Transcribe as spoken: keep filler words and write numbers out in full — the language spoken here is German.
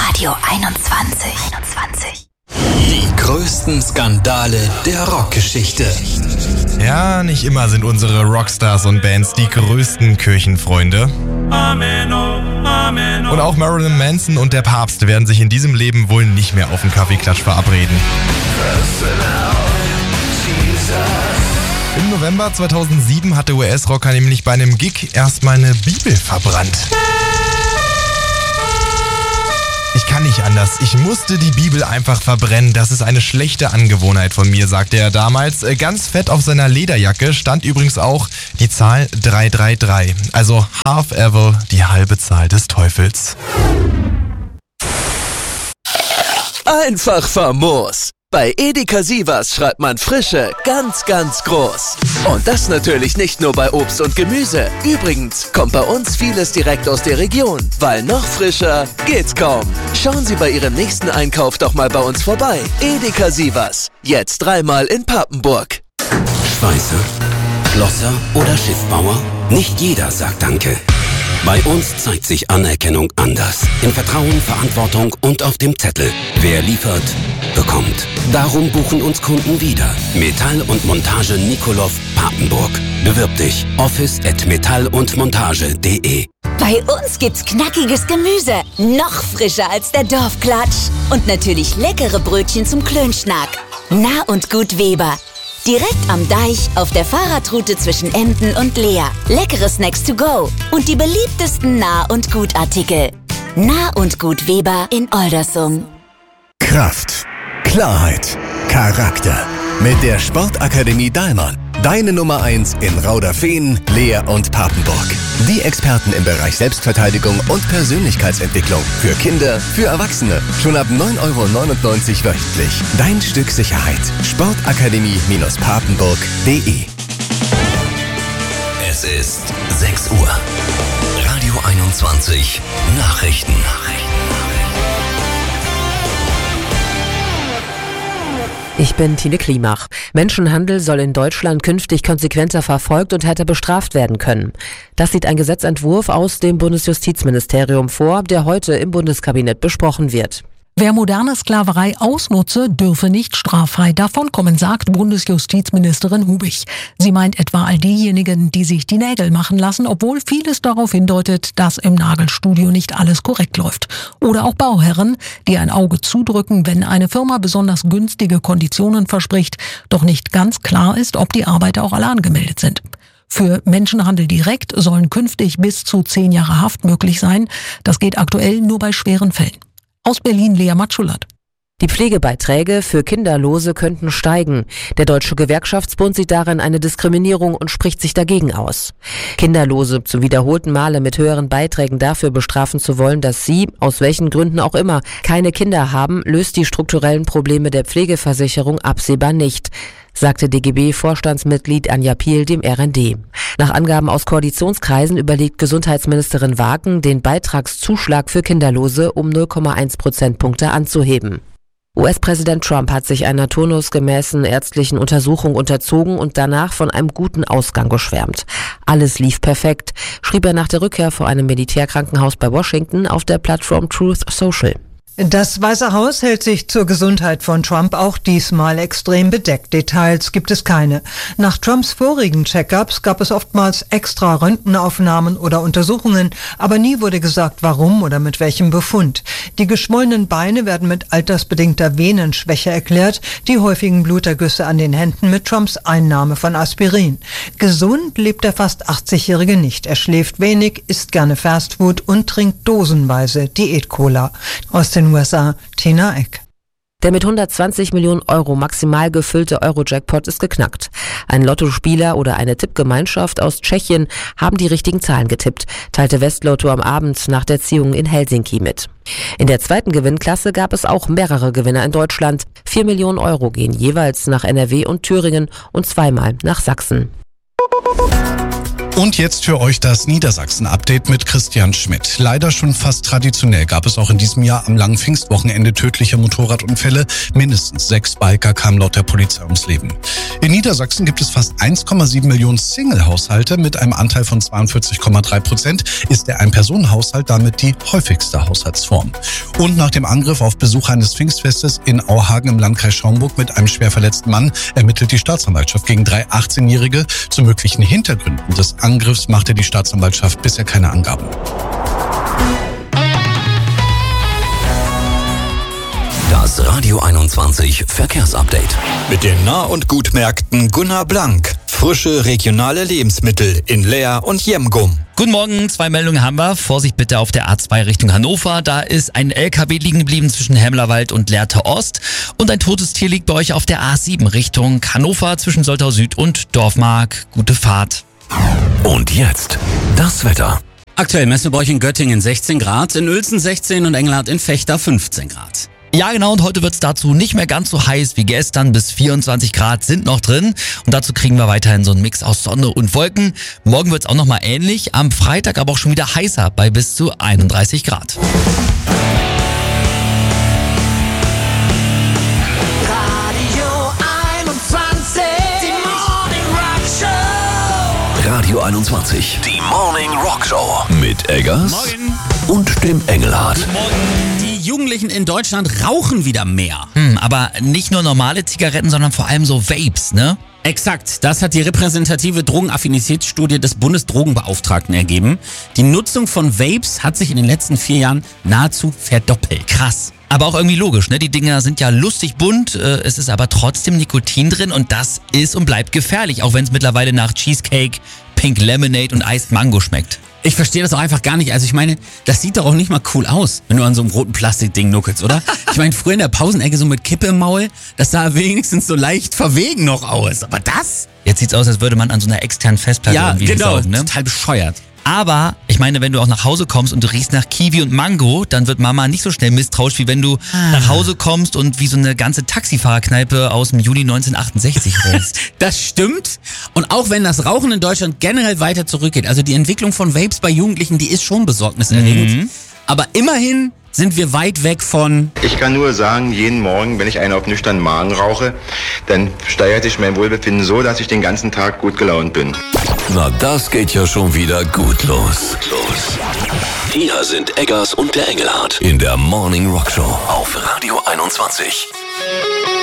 Radio einundzwanzig. einundzwanzig. Die größten Skandale der Rockgeschichte. Ja, nicht immer sind unsere Rockstars und Bands die größten Kirchenfreunde. Und auch Marilyn Manson und der Papst werden sich in diesem Leben wohl nicht mehr auf einen Kaffeeklatsch verabreden. Im November zweitausendsieben hat der U S-Rocker nämlich bei einem Gig erstmal eine Bibel verbrannt. Ich kann nicht anders. Ich musste die Bibel einfach verbrennen. Das ist eine schlechte Angewohnheit von mir, sagte er damals. Ganz fett auf seiner Lederjacke stand übrigens auch die Zahl drei drei drei. Also half evil, die halbe Zahl des Teufels. Einfach famos. Bei Edeka Sivas schreibt man Frische ganz, ganz groß. Und das natürlich nicht nur bei Obst und Gemüse. Übrigens kommt bei uns vieles direkt aus der Region, weil noch frischer geht's kaum. Schauen Sie bei Ihrem nächsten Einkauf doch mal bei uns vorbei. Edeka Sivas, jetzt dreimal in Papenburg. Schweißer, Schlosser oder Schiffbauer? Nicht jeder sagt Danke. Bei uns zeigt sich Anerkennung anders. In Vertrauen, Verantwortung und auf dem Zettel. Wer liefert, bekommt. Darum buchen uns Kunden wieder. Metall und Montage Nikolov Papenburg. Bewirb dich. office at metall und montage punkt de. Bei uns gibt's knackiges Gemüse, noch frischer als der Dorfklatsch. Und natürlich leckere Brötchen zum Klönschnack. Nah und gut Weber. Direkt am Deich auf der Fahrradroute zwischen Emden und Leer. Leckere Snacks to go und die beliebtesten Nah- und Gutartikel. Nah- und Gut Weber in Oldersum. Kraft, Klarheit, Charakter. Mit der Sportakademie Dahlmann. Deine Nummer eins in Rauderfehn, Leer und Papenburg. Die Experten im Bereich Selbstverteidigung und Persönlichkeitsentwicklung. Für Kinder, für Erwachsene. Schon ab neun Euro neunundneunzig wöchentlich. Dein Stück Sicherheit. Sportakademie Papenburg punkt de. Es ist sechs Uhr. Radio einundzwanzig. Nachrichten. Ich bin Tine Klimach. Menschenhandel soll in Deutschland künftig konsequenter verfolgt und härter bestraft werden können. Das sieht ein Gesetzentwurf aus dem Bundesjustizministerium vor, der heute im Bundeskabinett besprochen wird. Wer moderne Sklaverei ausnutze, dürfe nicht straffrei davonkommen, sagt Bundesjustizministerin Hubich. Sie meint etwa all diejenigen, die sich die Nägel machen lassen, obwohl vieles darauf hindeutet, dass im Nagelstudio nicht alles korrekt läuft. Oder auch Bauherren, die ein Auge zudrücken, wenn eine Firma besonders günstige Konditionen verspricht, doch nicht ganz klar ist, ob die Arbeiter auch alle angemeldet sind. Für Menschenhandel direkt sollen künftig bis zu zehn Jahre Haft möglich sein. Das geht aktuell nur bei schweren Fällen. Aus Berlin Lea Matschulat. Die Pflegebeiträge für Kinderlose könnten steigen. Der Deutsche Gewerkschaftsbund sieht darin eine Diskriminierung und spricht sich dagegen aus. Kinderlose zum wiederholten Male mit höheren Beiträgen dafür bestrafen zu wollen, dass sie, aus welchen Gründen auch immer, keine Kinder haben, löst die strukturellen Probleme der Pflegeversicherung absehbar nicht, sagte D G B-Vorstandsmitglied Anja Piel dem R N D. Nach Angaben aus Koalitionskreisen überlegt Gesundheitsministerin Wagen, den Beitragszuschlag für Kinderlose um null Komma eins Prozentpunkte anzuheben. U S-Präsident Trump hat sich einer turnusgemäßen ärztlichen Untersuchung unterzogen und danach von einem guten Ausgang geschwärmt. Alles lief perfekt, schrieb er nach der Rückkehr vor einem Militärkrankenhaus bei Washington auf der Plattform Truth Social. Das Weiße Haus hält sich zur Gesundheit von Trump auch diesmal extrem bedeckt. Details gibt es keine. Nach Trumps vorigen Check-ups gab es oftmals extra Röntgenaufnahmen oder Untersuchungen, aber nie wurde gesagt, warum oder mit welchem Befund. Die geschwollenen Beine werden mit altersbedingter Venenschwäche erklärt, die häufigen Blutergüsse an den Händen mit Trumps Einnahme von Aspirin. Gesund lebt der fast achtzigjährige nicht. Er schläft wenig, isst gerne Fastfood und trinkt dosenweise Diät-Cola. Aus den U S A, Tina Eck. Der mit hundertzwanzig Millionen Euro maximal gefüllte Euro-Jackpot ist geknackt. Ein Lottospieler oder eine Tippgemeinschaft aus Tschechien haben die richtigen Zahlen getippt, teilte Westlotto am Abend nach der Ziehung in Helsinki mit. In der zweiten Gewinnklasse gab es auch mehrere Gewinner in Deutschland. Vier Millionen Euro gehen jeweils nach N R W und Thüringen und zweimal nach Sachsen. Und jetzt für euch das Niedersachsen-Update mit Christian Schmidt. Leider schon fast traditionell gab es auch in diesem Jahr am langen Pfingstwochenende tödliche Motorradunfälle. Mindestens sechs Biker kamen laut der Polizei ums Leben. In Niedersachsen gibt es fast eins Komma sieben Millionen Single-Haushalte. Mit einem Anteil von zweiundvierzig Komma drei Prozent ist der Ein-Personen-Haushalt damit die häufigste Haushaltsform. Und nach dem Angriff auf Besucher eines Pfingstfestes in Auhagen im Landkreis Schaumburg mit einem schwer verletzten Mann ermittelt die Staatsanwaltschaft gegen drei achtzehnjährige. Zu möglichen Hintergründen des Angriffs machte die Staatsanwaltschaft bisher keine Angaben. Das Radio einundzwanzig Verkehrsupdate. Mit den Nah- und Gutmärkten Gunnar Blank. Frische regionale Lebensmittel in Leer und Jemgum. Guten Morgen, zwei Meldungen haben wir. Vorsicht bitte auf der A zwei Richtung Hannover. Da ist ein L K W liegen geblieben zwischen Hemmlerwald und Lehrte Ost. Und ein totes Tier liegt bei euch auf der A sieben Richtung Hannover zwischen Soltau Süd und Dorfmark. Gute Fahrt. Und jetzt das Wetter. Aktuell messen wir bei euch in Göttingen sechzehn Grad, in Uelzen sechzehn und Engelhardt in Fechter fünfzehn Grad. Ja genau, und heute wird's dazu nicht mehr ganz so heiß wie gestern, bis vierundzwanzig Grad sind noch drin. Und dazu kriegen wir weiterhin so einen Mix aus Sonne und Wolken. Morgen wird's auch nochmal ähnlich, am Freitag aber auch schon wieder heißer bei bis zu einunddreißig Grad. Radio einundzwanzig, die Morning Rock Show mit Eggers Morgen. Und dem Engelhardt. Morgen. Die Jugendlichen in Deutschland rauchen wieder mehr. Hm, aber nicht nur normale Zigaretten, sondern vor allem so Vapes, ne? Exakt, das hat die repräsentative Drogenaffinitätsstudie des Bundesdrogenbeauftragten ergeben. Die Nutzung von Vapes hat sich in den letzten vier Jahren nahezu verdoppelt. Krass. Aber auch irgendwie logisch, ne? Die Dinger sind ja lustig bunt, äh, es ist aber trotzdem Nikotin drin und das ist und bleibt gefährlich, auch wenn es mittlerweile nach Cheesecake, Pink Lemonade und Iced Mango schmeckt. Ich verstehe das auch einfach gar nicht. Also ich meine, das sieht doch auch nicht mal cool aus, wenn du an so einem roten Plastikding nuckelst, oder? Ich meine, früher in der Pausenecke so mit Kippe im Maul, das sah wenigstens so leicht verwegen noch aus. Aber das? Jetzt sieht's aus, als würde man an so einer externen Festplatte ja, irgendwie genau, saugen, ne? Total bescheuert. Aber, ich meine, wenn du auch nach Hause kommst und du riechst nach Kiwi und Mango, dann wird Mama nicht so schnell misstrauisch, wie wenn du ah. nach Hause kommst und wie so eine ganze Taxifahrerkneipe aus dem Juli neunzehnhundertachtundsechzig riechst. Das stimmt. Und auch wenn das Rauchen in Deutschland generell weiter zurückgeht, also die Entwicklung von Vapes bei Jugendlichen, die ist schon besorgniserregend. Mhm. Aber immerhin sind wir weit weg von... Ich kann nur sagen, jeden Morgen, wenn ich einen auf nüchternen Magen rauche, dann steigert sich mein Wohlbefinden so, dass ich den ganzen Tag gut gelaunt bin. Na, das geht ja schon wieder gut los. los. Hier sind Eggers und der Engelhardt in der Morning Rock Show auf Radio einundzwanzig.